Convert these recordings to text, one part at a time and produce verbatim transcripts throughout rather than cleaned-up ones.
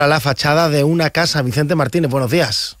a la fachada de una casa. Vicente Martínez, buenos días.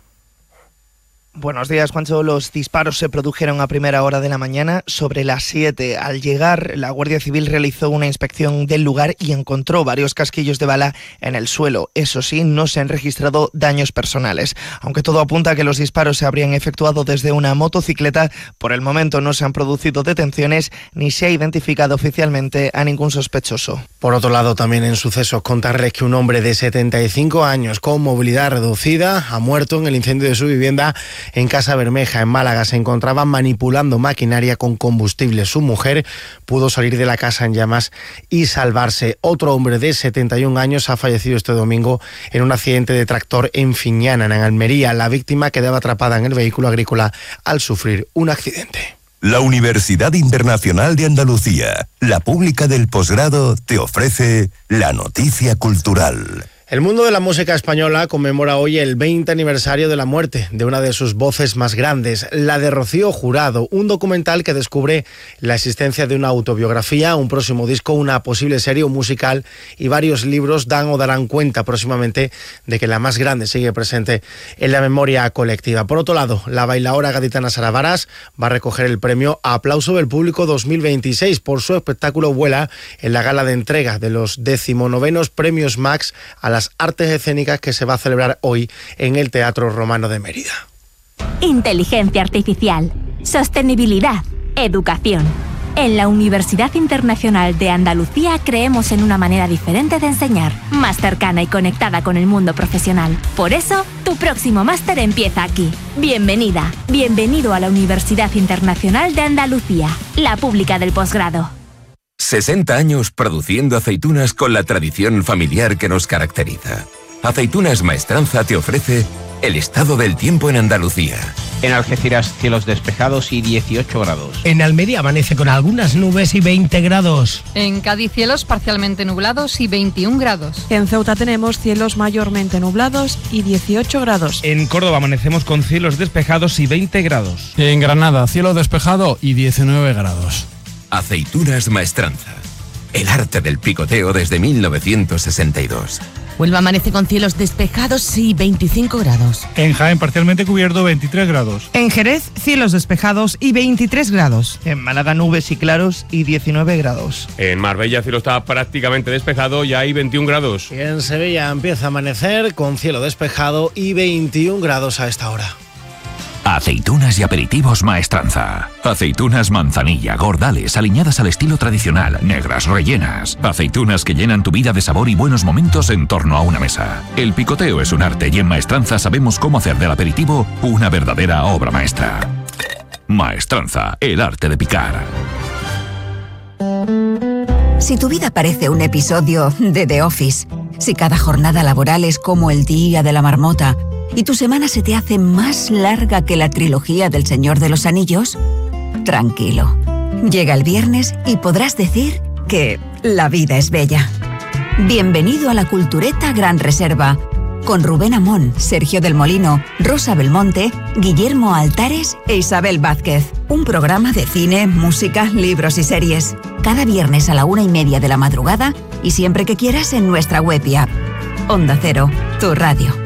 Buenos días, Juancho. Los disparos se produjeron a primera hora de la mañana, sobre las siete. Al llegar, la Guardia Civil realizó una inspección del lugar y encontró varios casquillos de bala en el suelo. Eso sí, no se han registrado daños personales. Aunque todo apunta a que los disparos se habrían efectuado desde una motocicleta, por el momento no se han producido detenciones ni se ha identificado oficialmente a ningún sospechoso. Por otro lado, también en sucesos, contarles que un hombre de setenta y cinco años con movilidad reducida ha muerto en el incendio de su vivienda en Casa Bermeja, en Málaga. Se encontraba manipulando maquinaria con combustible. Su mujer pudo salir de la casa en llamas y salvarse. Otro hombre de setenta y un años ha fallecido este domingo en un accidente de tractor en Fiñana, en Almería. La víctima quedaba atrapada en el vehículo agrícola al sufrir un accidente. La Universidad Internacional de Andalucía, la pública del posgrado, te ofrece la noticia cultural. El mundo de la música española conmemora hoy el veinte aniversario de la muerte de una de sus voces más grandes, la de Rocío Jurado, un documental que descubre la existencia de una autobiografía, un próximo disco, una posible serie musical y varios libros dan o darán cuenta próximamente de que la más grande sigue presente en la memoria colectiva. Por otro lado, la bailaora gaditana Sara Varas va a recoger el premio Aplauso del Público dos mil veintiséis por su espectáculo Vuela en la gala de entrega de los decimonovenos Premios Max a las artes escénicas que se va a celebrar hoy en el Teatro Romano de Mérida. Inteligencia artificial, sostenibilidad, educación. En la Universidad Internacional de Andalucía creemos en una manera diferente de enseñar, más cercana y conectada con el mundo profesional. Por eso, tu próximo máster empieza aquí. Bienvenida, bienvenido a la Universidad Internacional de Andalucía, la pública del posgrado. sesenta años produciendo aceitunas con la tradición familiar que nos caracteriza. Aceitunas Maestranza te ofrece el estado del tiempo en Andalucía. En Algeciras, cielos despejados y dieciocho grados. En Almería amanece con algunas nubes y veinte grados. En Cádiz, cielos parcialmente nublados y veintiún grados. En Ceuta tenemos cielos mayormente nublados y dieciocho grados. En Córdoba amanecemos con cielos despejados y veinte grados. En Granada, cielo despejado y diecinueve grados. Aceitunas Maestranza. El arte del picoteo desde mil novecientos sesenta y dos. Huelva amanece con cielos despejados y veinticinco grados. En Jaén parcialmente cubierto, veintitrés grados. En Jerez, cielos despejados y veintitrés grados. En Málaga, nubes y claros y diecinueve grados. En Marbella, cielo está prácticamente despejado y hay veintiún grados. Y en Sevilla empieza a amanecer con cielo despejado y veintiún grados a esta hora. Aceitunas y aperitivos Maestranza. Aceitunas manzanilla, gordales, aliñadas al estilo tradicional, negras, rellenas. Aceitunas que llenan tu vida de sabor y buenos momentos en torno a una mesa. El picoteo es un arte y en Maestranza sabemos cómo hacer del aperitivo una verdadera obra maestra. Maestranza, el arte de picar. Si tu vida parece un episodio de The Office, si cada jornada laboral es como el día de la marmota, y tu semana se te hace más larga que la trilogía del Señor de los Anillos, tranquilo. Llega el viernes y podrás decir que la vida es bella. Bienvenido a la Cultureta Gran Reserva, con Rubén Amón, Sergio del Molino, Rosa Belmonte, Guillermo Altares e Isabel Vázquez. Un programa de cine, música, libros y series. Cada viernes a la una y media de la madrugada y siempre que quieras en nuestra web y app. Onda Cero, tu radio.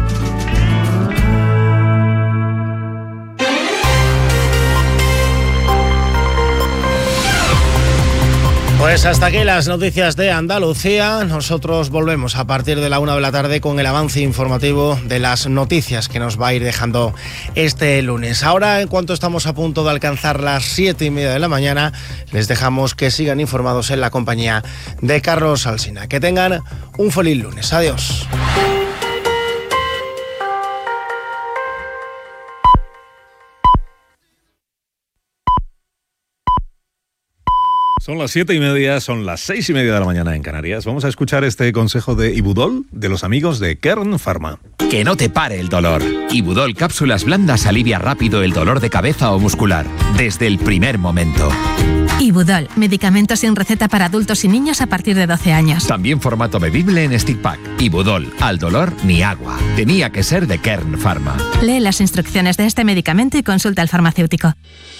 Pues hasta aquí las noticias de Andalucía. Nosotros volvemos a partir de la una de la tarde con el avance informativo de las noticias que nos va a ir dejando este lunes. Ahora, en cuanto estamos a punto de alcanzar las siete y media de la mañana, les dejamos que sigan informados en la compañía de Carlos Alsina. Que tengan un feliz lunes. Adiós. Son las siete y media, son las seis y media de la mañana en Canarias. Vamos a escuchar este consejo de Ibudol, de los amigos de Kern Pharma. Que no te pare el dolor. Ibudol Cápsulas Blandas alivia rápido el dolor de cabeza o muscular, desde el primer momento. Ibudol, medicamento sin receta para adultos y niños a partir de doce años. También formato bebible en stick pack. Ibudol, al dolor ni agua. Tenía que ser de Kern Pharma. Lee las instrucciones de este medicamento y consulta al farmacéutico.